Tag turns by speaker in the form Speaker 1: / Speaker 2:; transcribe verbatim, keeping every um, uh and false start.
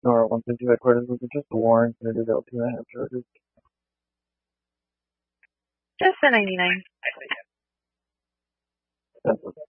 Speaker 1: Nora one fifty headquarters, was it just the warrant or did L two have charges?
Speaker 2: Just the ninety-nine.
Speaker 1: That's okay.